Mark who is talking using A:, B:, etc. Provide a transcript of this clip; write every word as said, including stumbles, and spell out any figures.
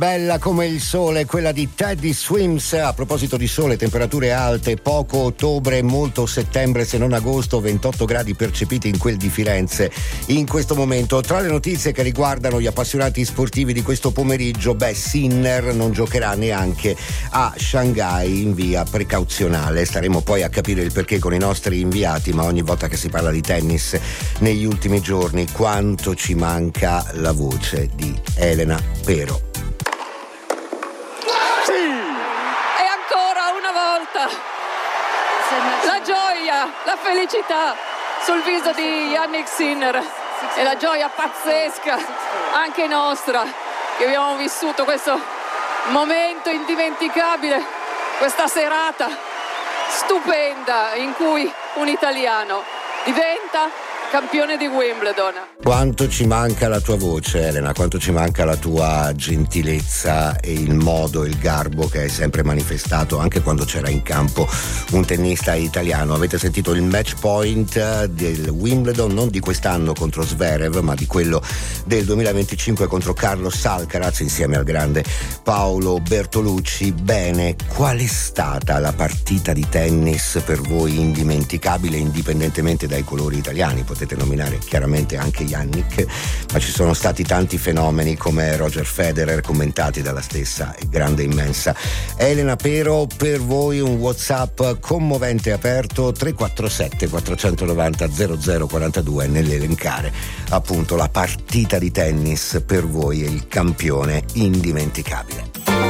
A: bella come il sole, quella di Teddy Swims. A proposito di sole, temperature alte, poco ottobre, molto settembre se non agosto, ventotto gradi percepiti in quel di Firenze in questo momento. Tra le notizie che riguardano gli appassionati sportivi di questo pomeriggio, beh, Sinner non giocherà neanche a Shanghai in via precauzionale. Staremo poi a capire il perché con i nostri inviati, ma ogni volta che si parla di tennis negli ultimi giorni quanto ci manca la voce di Elena Pero.
B: Sì! E ancora una volta la gioia, la felicità sul viso di Jannik Sinner e la gioia pazzesca anche nostra che abbiamo vissuto questo momento indimenticabile, questa serata stupenda in cui un italiano diventa campione di Wimbledon.
A: Quanto ci manca la tua voce, Elena, quanto ci manca la tua gentilezza e il modo, il garbo che hai sempre manifestato anche quando c'era in campo un tennista italiano. Avete sentito il match point del Wimbledon, non di quest'anno contro Zverev, ma di quello del duemilaventicinque contro Carlos Alcaraz insieme al grande Paolo Bertolucci. Bene, qual è stata la partita di tennis per voi indimenticabile, indipendentemente dai colori italiani? Potete nominare chiaramente anche Jannik, ma ci sono stati tanti fenomeni come Roger Federer commentati dalla stessa grande immensa Elena Pero. Per voi un WhatsApp commovente aperto tre quattro sette quattro nove zero zero zero quattro due nell'elencare appunto la partita di tennis per voi e il campione indimenticabile.